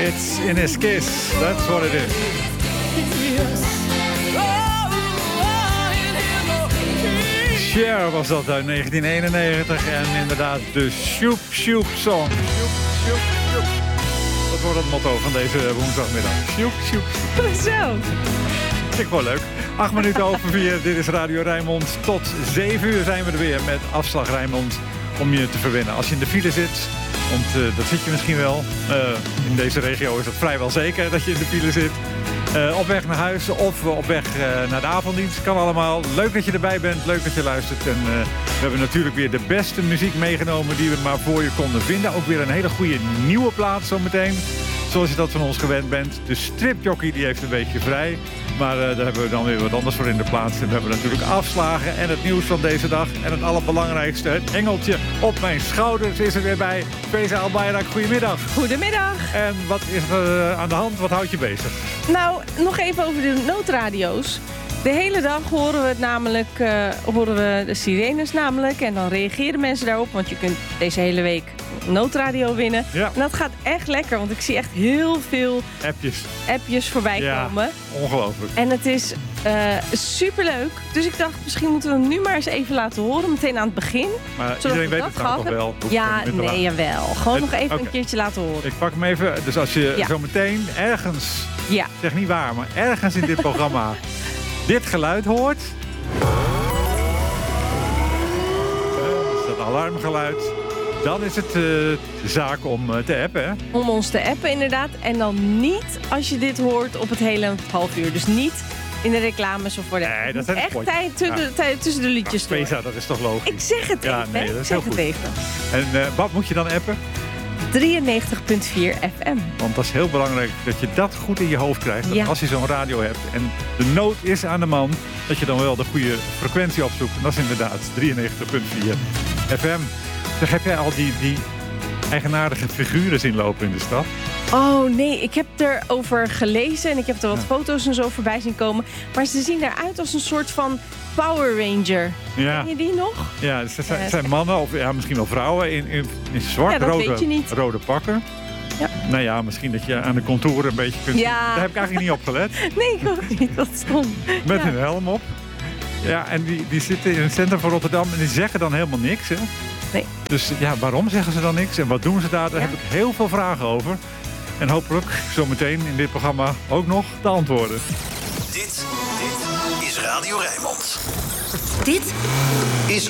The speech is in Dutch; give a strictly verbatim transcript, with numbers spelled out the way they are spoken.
It's in his kiss. That's what it is. Cher was dat uit negentien eenennegentig. En inderdaad de Shoop Shoop Song. Shoop Shoop Shoop. Dat wordt het motto van deze woensdagmiddag. Shoop Shoop. Zo. Vind ik wel leuk. Acht minuten over vier. Dit is Radio Rijnmond. Tot zeven uur zijn we er weer met Afslag Rijnmond. Om je te verwennen. Als je in de file zit, want uh, dat zit je misschien wel. Uh, in deze regio is het vrijwel zeker dat je in de file zit. Uh, op weg naar huis of op weg uh, naar de avonddienst. Kan allemaal. Leuk dat je erbij bent. Leuk dat je luistert. En uh, we hebben natuurlijk weer de beste muziek meegenomen die we maar voor je konden vinden. Ook weer een hele goede nieuwe plaat zometeen. Zoals je dat van ons gewend bent. De stripjockey die heeft een beetje vrij. Maar uh, daar hebben we dan weer wat anders voor in de plaats. En we hebben natuurlijk afslagen en het nieuws van deze dag. En het allerbelangrijkste, het engeltje op mijn schouders is er weer bij. Feza Albayrak, goedemiddag. Goedemiddag. En wat is er uh, aan de hand? Wat houdt je bezig? Nou, nog even over de noodradio's. De hele dag horen we het namelijk, uh, horen we de sirenes namelijk. En dan reageren mensen daarop. Want je kunt deze hele week noodradio winnen. Ja. En dat gaat echt lekker. Want ik zie echt heel veel appjes, appjes voorbij ja, komen. Ongelooflijk. En het is uh, superleuk. Dus ik dacht, misschien moeten we hem nu maar eens even laten horen. Meteen aan het begin. Maar iedereen weet het trouwens toch wel? Ja, nee, jawel. Gewoon het, nog even okay. een keertje laten horen. Ik pak hem even. Dus als je ja. zo meteen ergens, ja. zeg niet waar, maar ergens in dit programma dit geluid hoort. Dat is dat alarmgeluid. Dan is het uh, zaak om uh, te appen, hè? Om ons te appen, inderdaad. En dan niet als je dit hoort op het hele half uur. Dus niet in de reclames of voor de... Nee, dat zijn echt tijd tussen, ja. de, tijd tussen de liedjes ja, door. Pesa, dat is toch logisch? Ik zeg het ja, even, nee, dat is ik zeg heel het goed. even. En uh, wat moet je dan appen? drieënnegentig komma vier F M. Want dat is heel belangrijk dat je dat goed in je hoofd krijgt. Ja. Als je zo'n radio hebt en de nood is aan de man, dat je dan wel de goede frequentie opzoekt. En dat is inderdaad drieënnegentig komma vier F M. Zeg, heb jij al die, die eigenaardige figuren zien lopen in de stad? Oh nee, ik heb erover gelezen en ik heb er wat ja. foto's en zo voorbij zien komen. Maar ze zien eruit als een soort van Power Ranger. Ja. Ken je die nog? Ja, het zijn, het zijn mannen of ja, misschien wel vrouwen in, in, in zwart-rode ja, rode pakken. Ja. Nou ja, misschien dat je aan de contouren een beetje kunt... Ja. Daar heb ik eigenlijk niet op gelet. Nee, ik ook niet. Dat stond. Met ja. een helm op. Ja, en die, die zitten in het centrum van Rotterdam en die zeggen dan helemaal niks, hè? Nee. Dus ja, waarom zeggen ze dan niks en wat doen ze daar? Daar ja. heb ik heel veel vragen over. En hopelijk zometeen in dit programma ook nog de antwoorden. Dit, dit is Radio Rijnmond. Dit is